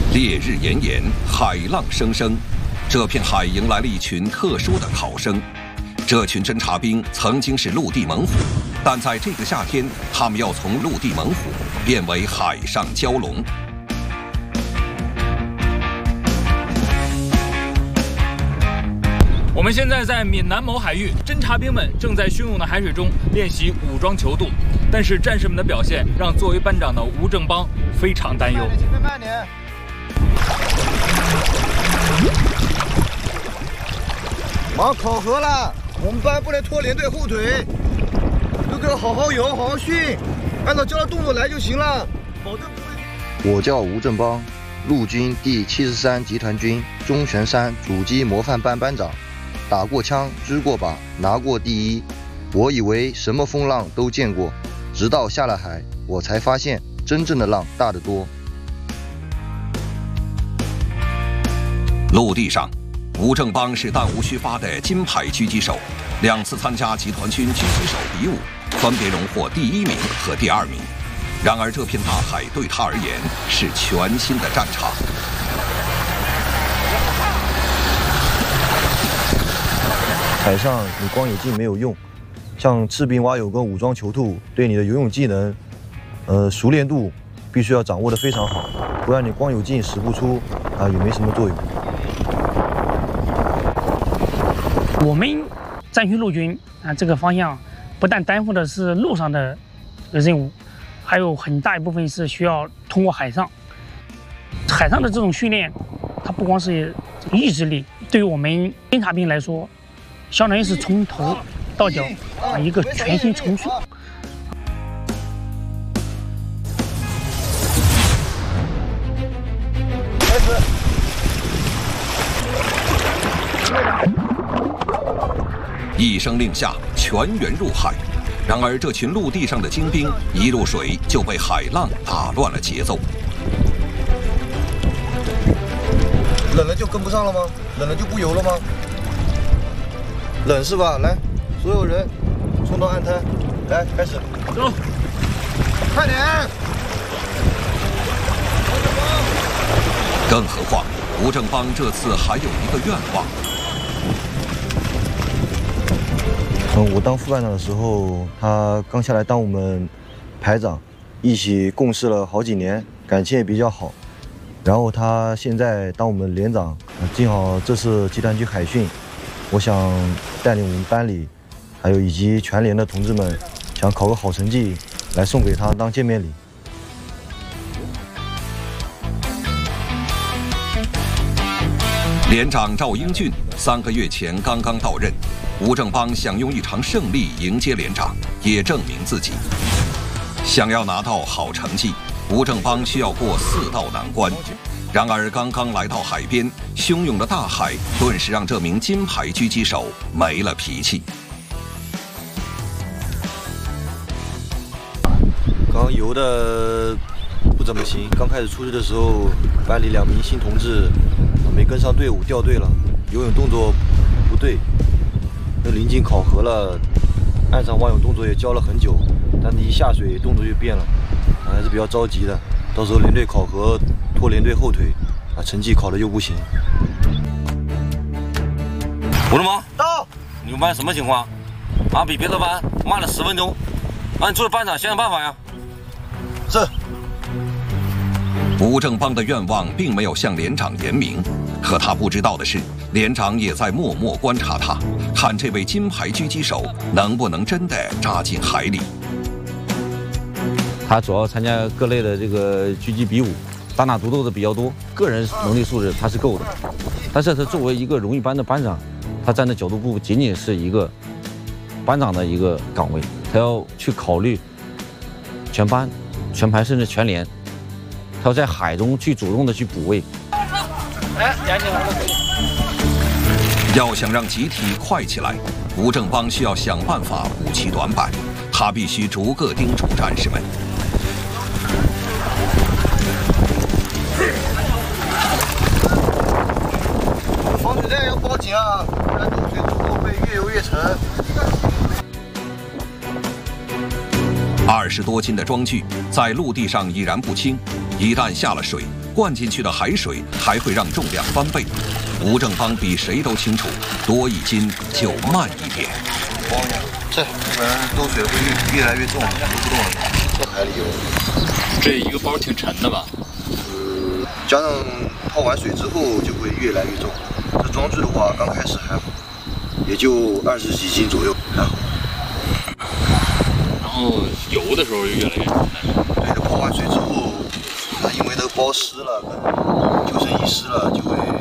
烈日炎炎，海浪声声，这片海迎来了一群特殊的考生。这群侦察兵曾经是陆地猛虎，但在这个夏天，他们要从陆地猛虎变为海上蛟龙。 我们现在在闽南某海域，侦察兵们正在汹涌的海水中练习武装泅渡，但是战士们的表现让作为班长的吴正邦非常担忧。 前面慢点。忙考核了，我们班不能拖连队后腿，都给我好好游，好好训，按照教的动作来就行了，保证不会。 我叫吴正邦，陆军第73集团军中旋山阻击模范班班长，打过枪，支过靶，拿过第一。我以为什么风浪都见过，直到下了海，我才发现真正的浪大得多。 陆地上，吴正邦是弹无虚发的金牌狙击手，2次参加集团军狙击手比武，分别荣获第1名和第2名。然而，这片大海对他而言是全新的战场。 海上你光有镜没有用，像赤兵蛙泳跟武装泅渡，对你的游泳技能，熟练度必须要掌握得非常好，不然你光有镜使不出也没什么作用。 我们战区陆军这个方向不但担负的是陆上的任务，还有很大一部分是需要通过海上。海上的这种训练，它不光是意志力，对于我们侦察兵来说，相当于是从头到脚一个全新重塑。 开始。 一声令下，全员入海。然而，这群陆地上的精兵一入水就被海浪打乱了节奏。 冷了就跟不上了吗？冷了就不游了吗？冷是吧？来，所有人冲到岸滩，来开始， 走， 快点！ 更何况，吴正邦这次还有一个愿望。 我当副班长的时候，他刚下来当我们排长，一起共事了好几年，感情也比较好。然后他现在当我们连长，正好这次集团军海训，我想带领我们班里，还有以及全连的同志们，想考个好成绩来送给他当见面礼。 连长赵英俊3个月前刚刚到任，吴正邦想用一场胜利迎接连长，也证明自己。想要拿到好成绩，吴正邦需要过4道难关。然而，刚刚来到海边，汹涌的大海顿时让这名金牌狙击手没了脾气。 刚游的不怎么行，刚开始出去的时候，班里2名新同志没跟上队伍，掉队了，游泳动作不对。那临近考核了，岸上蛙泳动作也教了很久，但是一下水动作就变了，还是比较着急的。到时候连队考核拖连队后腿，成绩考得又不行。 吴正邦到， 你们班什么情况？比别的班慢了10分钟，你作为班长想想办法呀。 是。 吴正邦的愿望并没有向连长言明，可他不知道的是，连长也在默默观察他，看这位金牌狙击手能不能真的扎进海里。 他主要参加各类的这个狙击比武，单打独斗的比较多，个人能力素质他是够的。但是他作为一个荣誉班的班长，他站的角度不仅仅是一个班长的一个岗位，他要去考虑全班、全排甚至全连，他要在海中去主动的去补位。 要想让集体快起来，吴正邦需要想办法补齐短板，他必须逐个叮嘱战士们。 防水带要包紧啊，不然流水之后会越游越沉。 20多斤的装具在陆地上已然不轻，一旦下了水， 灌进去的海水还会让重量翻倍。吴正邦比谁都清楚，多1斤就慢1点。 这不然兜水会越来越重，游不动了，在海里游。 这一个包挺沉的吧？ 加上泡完水之后就会越来越重。这装置的话，刚开始还好，也就20几斤左右，还好。 然后游的时候就越来越重。 对的，泡完水之后，因为这个包湿了，跟救生衣湿了，就会